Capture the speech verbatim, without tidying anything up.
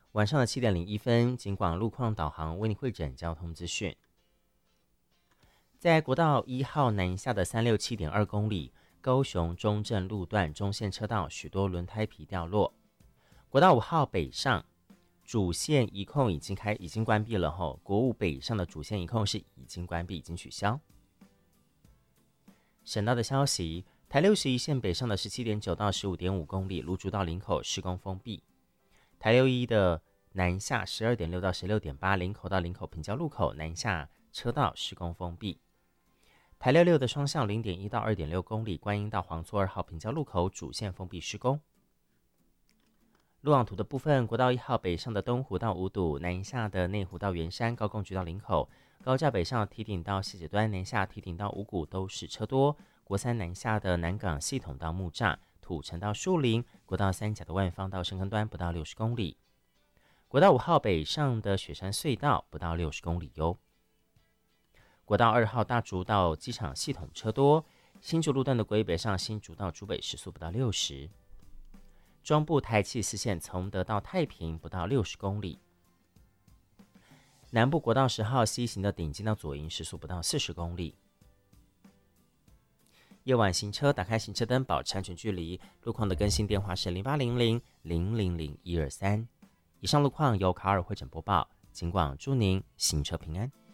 晚上的七点零一分，警广路况导航为你汇整交通资讯。在国道一号南下的三六七点二公里，高雄中正路段中线车道许多轮胎皮掉落。国道五号北上主线一控已经开已经关闭了后，国五北上的主线一控是已经关闭，已经取消。省道的消息，台六十一线北上的十七点九到十五点五公里，芦竹到林口施工封闭。台六一的南下十二点六到十六点八，林口到林口平交路口南下车道施工封闭。台六六的双向零点一到二点六公里，观音到黄厝二号平交路口主线封闭施工。路网图的部分，国道一号北上的东湖到五堵，南下的内湖到圆山，高工局到林口，高架北上堤顶到西子端，南下堤顶到五股都是车多。国三南下的南港系统到木栅，土城到树林，国道三甲的万方到深坑端不到六十公里。国道五号北上的雪山隧道不到六十公里哟。国道二号大竹到机场系统车多，新竹路段的国一北上新竹到竹北时速不到六十。中部台七四线从德到太平不到六十公里。南部国道十号西行的顶金到左营时速不到四十公里。夜晚行车打开行车灯，保持安全距离。路况的更新电话是零八零零零零零一二三。以上路况由卡尔汇整播报，警广祝您行车平安。